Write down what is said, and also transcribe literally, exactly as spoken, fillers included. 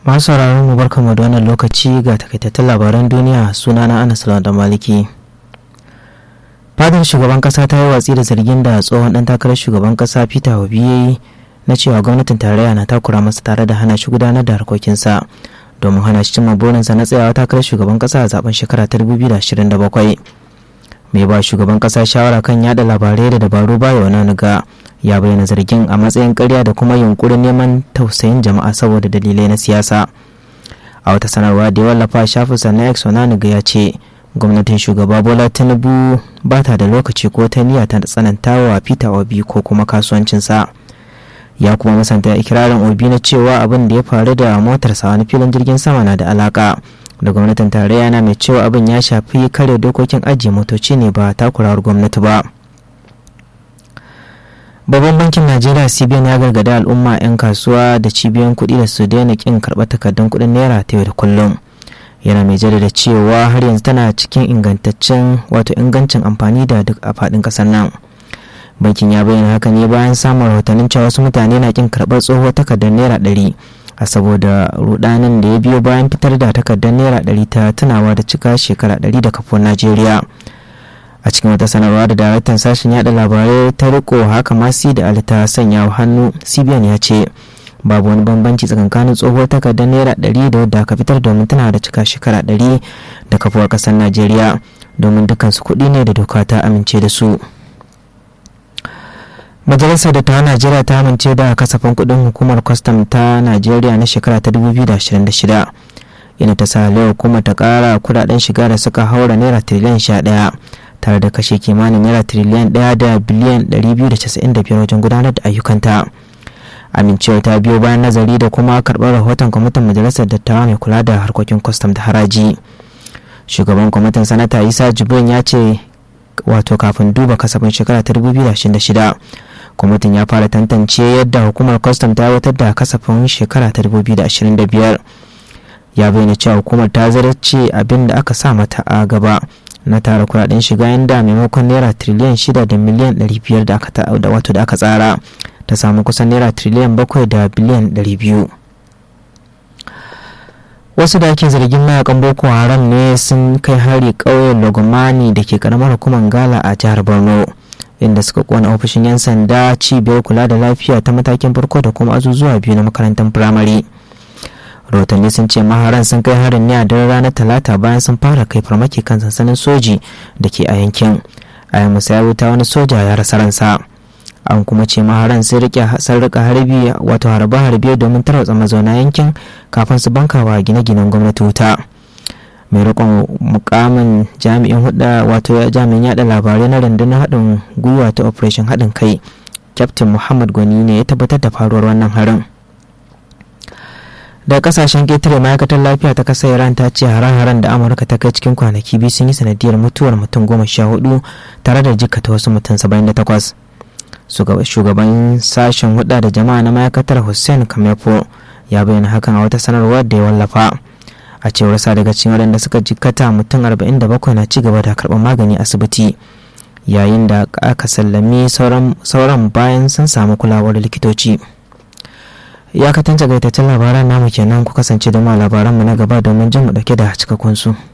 Masu sauraron mu barkamu da wannan lokaci ga takaitattun labaran duniya, sunana Anas da Maliki. Fadar shugaban kasa ta yi watsi da zargin da tsohon dan takarar shugaban kasa Peter Obi yayi na cewa gwamnatin tarayya na takura masa tare da hana shi gudanar da harkokinsa domin hana shi cimma burinsa na tsayawa takarar shugaban kasa a zaben shekara ta dubu biyu da ashirin da bakwai. Mai ba shugaban kasa shawara kan yada labarai da dabaru Bayo Onanuga ya bayyana zargin a matsayin ƙarya da kuma yunkurin neman tausayin jama'a saboda dalilai na siyasa. A wata sanarwa da ya wallafa shafinsa na X, Onanuga ya ce gwamnatin shugaba Bola Tinubu ba ta da lokaci ko ta niyya ta tsanantawa Peter Obi ko kuma kasuwancinsa. Ya kuma musanta ikirarin Obi na cewa abin da ya faru da motarsa wani filin jirgin sama na da alaka da gwamnatin tarayya, na mai cewa abin ya shafi kare dokokin ajiye motoci ne ba takurawar gwamnati ba. Babban bankin Najeriya C B N ya gargada al'umma 'yan kasuwa da cibiyoyin kuɗi da su daina kin karɓar takardun kuɗin naira ta yau da kullum. Yana mai jaddada cewa har yanzu tana cikin ingantaccen wato ingancin amfani da duk a faɗin ƙasar nan. Bankin ya bayyana haka ne bayan samun rahotannin cewa wasu mutane na kin karɓar tsohuwar takardar naira ɗari a saboda rudanin da ya biyo bayan fitar da takardar naira ɗari ta tunawa da cika shekara ɗari da kafuwar Najeriya. A cikin wata sanarwa da daraktan sashen yada labarai ta riko haka masi da alita sanya hannu, C B N ya ce babu wani bambanci tsakanin tsohuwar takardar naira ɗari da wadda aka fitar domin tana da cika shekara ɗari da kafuwar ƙasar Najeriya, domin dukansu kuɗi ne da doka ta amince da su. Majalisar Dattawan Najeriya ta amince da kasafin kuɗin hukumar kwastam ta Najeriya na shekara ta dubu biyu da ashirin da shida, yana ta sa lewa kuma ta ƙara kuɗaɗen shiga da suka haura naira tiriliyan sha ɗaya tare da kashe kimanin naira tiriliyan ɗaya da biliyan ɗari biyu da casa'in da biyar wajen gudanar da ayyukanta. Amincewa ta biyo bayan nazari da kuma karɓar rahoton kwamitin Majalisar Dattawa mai kula da harkokin kwastam da haraji. Shugaban kwamitin Sanata Isa Jibrin ya ce wato kafin duba kasafin shekara ta dubu biyu da ashirin da shida, kwamitin ya fara tantance yadda hukumar kwastam ta aiwatar da kasafin shekara ta dubu biyu da ashirin da biyar. Ya bayyana cewa hukumar ta zarce abin da aka sa mata a gaba na tara kudaden shiga, yanda maimakon naira triliyan shida da miliyan ɗari biyar da aka da wato da aka tsara ta samu kusan naira triliyan bakwai da biliyan ɗari biyu. Wasu da ake zargin mayakan Boko Haram ne sun kai hari ƙauyen Logomani da ke karamar hukumar Gala a jihar Borno, inda suka kona ofishin 'yan sanda, cibiyar kula da lafiya ta matakin farko da kuma azuzuwa biyu na makarantar firamare. Rahotanni sun ce maharan sun kai harin ne a daren ranar Talata bayan sun fara kai farmaki kan sansanin soji da ke a yankin. A yi musayawu ta wani soja ya rasa ransa. An kuma ce maharan sun rika harbi wato harbe-harbe domin tarwatsa mazauna yankin kafin su bankawa gine-ginen gwamnati wuta. Mai rikon mukamin jami'in huda wato jami'in yada labarai na rundunar haɗin gwiwa ta operation haɗin kai, Captain Muhammad Gwani ne ya tabbatar da faruwar wannan harin. Da kasashen ketare, ma'aikatar lafiya ta kasar Iran ta ce hare-haren da Amurka ta kai cikin kwanaki biyu sun yi sanadiyar mutuwar mutum goma sha hudu tare da jikkata wasu mutum saba'in da takwas. Shugaban sashen huda da jama'a na ma'aikatar Hussein Kamepo ya bayyana hakan a wata sanarwar da ya wallafa. A cewar sa, daga cikin waɗanda suka jikkata mutum arba'in da bakwai na ci gaba da karɓar magani asibiti, yayin da aka sallami sauran bayan sun samu kulawar likitoci. Ya katanta gaitaccen labaran namu kenan, ku kasance da ma labaranmu na gaba domin jin mu dauke da cikakkun su.